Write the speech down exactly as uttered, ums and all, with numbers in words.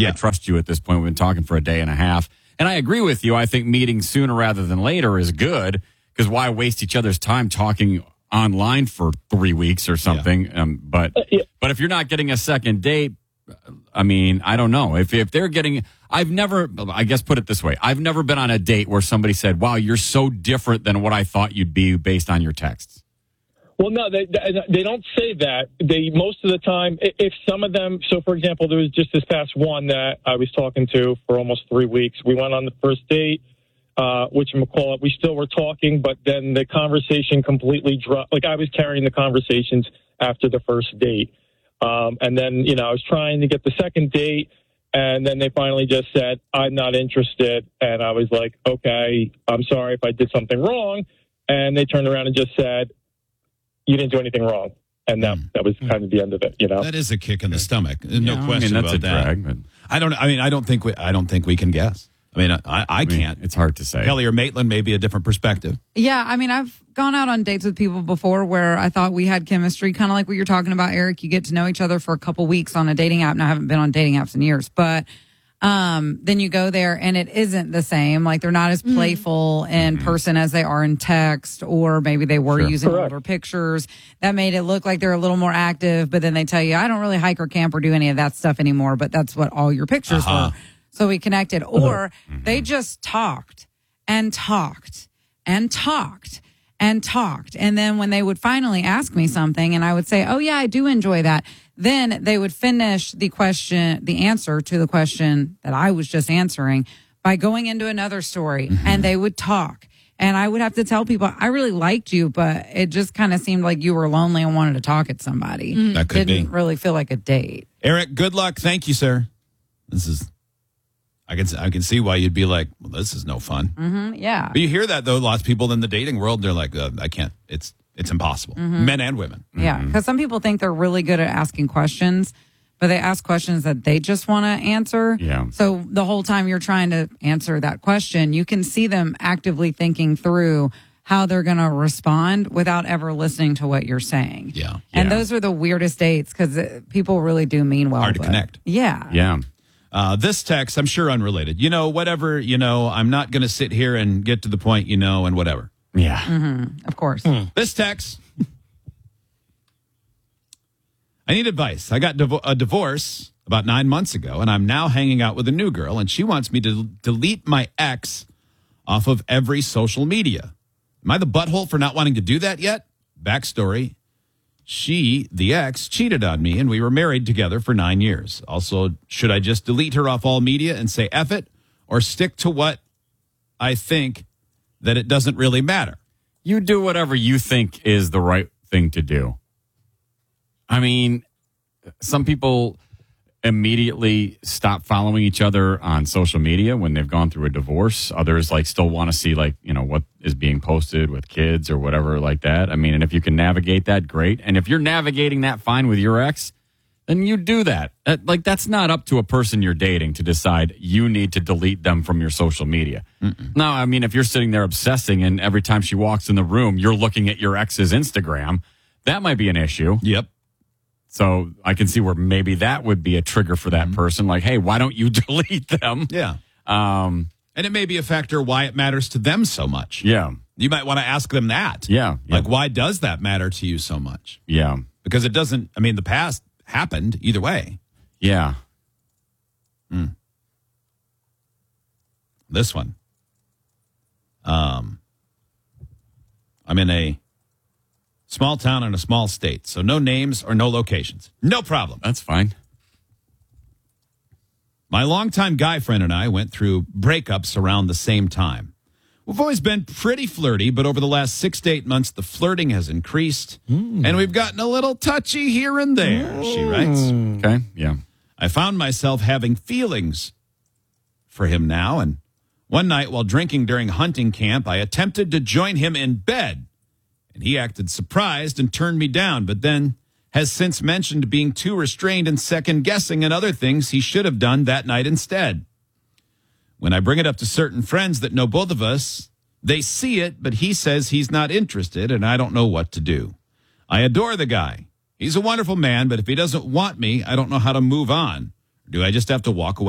Yeah. I trust you at this point. We've been talking for a day and a half. And I agree with you. I think meeting sooner rather than later is good, because why waste each other's time talking online for three weeks or something? Yeah. Um, but uh, yeah. but if you're not getting a second date, I mean, I don't know. If if they're getting, I've never, I guess put it this way, I've never been on a date where somebody said, wow, you're so different than what I thought you'd be based on your texts. Well, no, they they don't say that. They most of the time, if some of them, so for example, there was just this past one that I was talking to for almost three weeks. We went on the first date, uh, whatchamacallit, we still were talking, but then the conversation completely dropped. Like I was carrying the conversations after the first date. Um, and then, you know, I was trying to get the second date, and then they finally just said, I'm not interested. And I was like, okay, I'm sorry if I did something wrong. And they turned around and just said, you didn't do anything wrong. And that, that was kind of the end of it, you know? That is a kick in the stomach. No Yeah, question I mean, that's about a that. drag, but I don't, I mean, I don't think we, I don't think we can guess. I mean, I, I, I mean, can't. It's hard to say. Kelly or Maitland may be a different perspective. Yeah, I mean, I've gone out on dates with people before where I thought we had chemistry, kind of like what you're talking about, Eric. You get to know each other for a couple weeks on a dating app. And I haven't been on dating apps in years, but um, then you go there and it isn't the same. Like they're not as playful in Mm-hmm. person as they are in text, or maybe they were Sure. using Correct. older pictures. That made it look like they're a little more active, but then they tell you, I don't really hike or camp or do any of that stuff anymore, but that's what all your pictures Uh-huh. were. So we connected. Or they just talked and talked and talked and talked. And then when they would finally ask me something and I would say, oh, yeah, I do enjoy that. Then they would finish the question, the answer to the question that I was just answering by going into another story, and they would talk. And I would have to tell people, I really liked you, but it just kind of seemed like you were lonely and wanted to talk at somebody. That could Didn't be. really feel like a date. Eric, good luck. Thank you, sir. This is, I can, I can see why you'd be like, well, this is no fun. Mm, yeah. But you hear that, though. Lots of people in the dating world, they're like, uh, I can't. It's it's impossible. Men and women. Yeah, because some people think they're really good at asking questions, but they ask questions that they just want to answer. Yeah. So the whole time you're trying to answer that question, you can see them actively thinking through how they're going to respond without ever listening to what you're saying. Yeah. And Yeah. those are the weirdest dates because people really do mean well. Hard to but- connect. Yeah. Yeah. Uh, this text, I'm sure unrelated. You know, whatever, you know, I'm not going to sit here and get to the point, you know, and whatever. Yeah. Of course. This text, I need advice. I got div- a divorce about nine months ago, and I'm now hanging out with a new girl, and she wants me to delete my ex off of every social media. Am I the butthole for not wanting to do that yet? Backstory. She, the ex, cheated on me, and we were married together for nine years. Also, should I just delete her off all media and say F it, or stick to what I think that it doesn't really matter? You do whatever you think is the right thing to do. I mean, some people immediately stop following each other on social media when they've gone through a divorce. Others like still want to see like, you know, what is being posted with kids or whatever like that. I mean, and if you can navigate that, great. And if you're navigating that fine with your ex, then you do that. That- Like that's not up to a person you're dating to decide you need to delete them from your social media. No, I mean, if you're sitting there obsessing and every time she walks in the room, you're looking at your ex's Instagram, that might be an issue. Yep. So I can see where maybe that would be a trigger for that person. Like, hey, why don't you delete them? Yeah. Um, And it may be a factor why it matters to them so much. yeah, You might want to ask them that. yeah, yeah, Like, why does that matter to you so much? yeah, Because it doesn't, I mean, the past happened either way. yeah. This one. Um, I'm in a small town in a small state, so no names or no locations. No problem. That's fine. My longtime guy friend and I went through breakups around the same time. We've always been pretty flirty, but over the last six to eight months, the flirting has increased, and we've gotten a little touchy here and there, she writes. Okay, yeah. I found myself having feelings for him now, and one night while drinking during hunting camp, I attempted to join him in bed, and he acted surprised and turned me down, but then has since mentioned being too restrained and second-guessing and other things he should have done that night instead. When I bring it up to certain friends that know both of us, they see it, but he says he's not interested, and I don't know what to do. I adore the guy. He's a wonderful man, but if he doesn't want me, I don't know how to move on. Do I just have to walk away?